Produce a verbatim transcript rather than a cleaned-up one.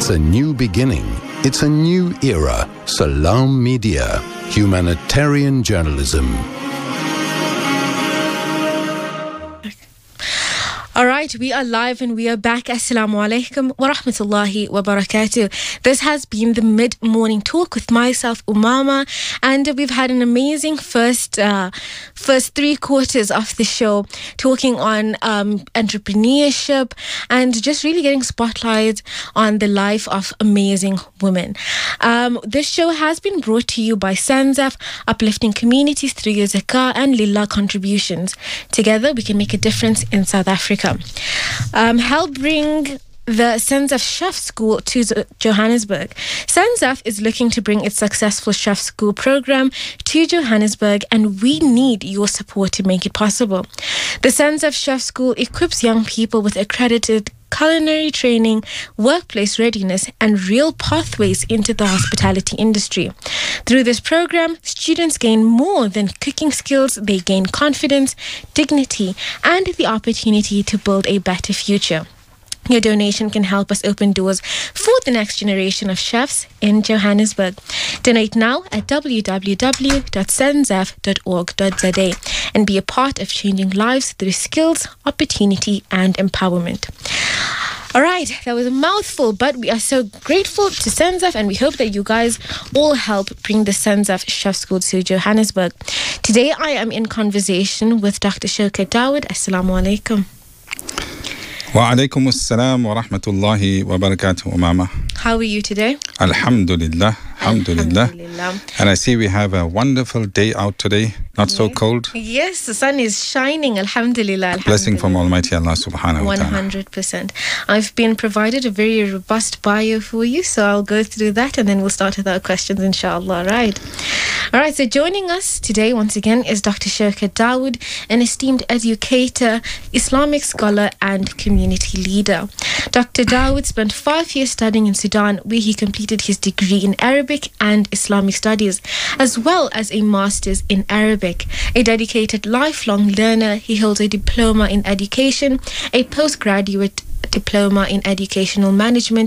It's a new beginning. It's a new era. Salam Media. Humanitarian journalism. All right, we are live and we are back. Assalamu alaikum wa rahmatullahi wa barakatuh. This has been the mid-morning talk with myself, Umama, and we've had an amazing first uh, first three quarters of the show, talking on um, entrepreneurship and just really getting spotlight on the life of amazing women. Um, this show has been brought to you by Sanzaf, uplifting communities through your zakah and lillah contributions. Together, we can make a difference in South Africa. Um, help bring the Sanzaf Chef School to Z- Johannesburg. Sanzaf is looking to bring its successful chef school program to Johannesburg, and we need your support to make it possible. The Sanzaf Chef School equips young people with accredited culinary training, workplace readiness, and real pathways into the hospitality industry. Through this program, students gain more than cooking skills. They gain confidence, dignity, and the opportunity to build a better future. Your donation can help us open doors for the next generation of chefs in Johannesburg. Donate now at w w w dot sanzaf dot org dot z a and be a part of changing lives through skills, opportunity, and empowerment. All right, that was a mouthful, but we are so grateful to Sanzaf, and we hope that you guys all help bring the Sanzaf Chef School to Johannesburg. Today, I am in conversation with Doctor Shaukat Dawood. Assalamu alaikum. Wa alaikum assalam wa rahmatullahi wa barakatuh, Umama. How are you today? Alhamdulillah, alhamdulillah. Alhamdulillah. And I see we have a wonderful day out today, not so cold. Yes, the sun is shining, alhamdulillah. alhamdulillah. Blessing from Almighty Allah subhanahu wa ta'ala. one hundred percent. I've been provided a very robust bio for you, so I'll go through that and then we'll start with our questions, inshallah. Right. All right, so joining us today once again is Doctor Shaukat Dawood, an esteemed educator, Islamic scholar, and community leader. Doctor Dawood spent five years studying in Sudan, where he completed his degree in Arabic and Islamic studies, as well as a master's in Arabic. A dedicated lifelong learner, he holds a diploma in education, a postgraduate diploma in educational management,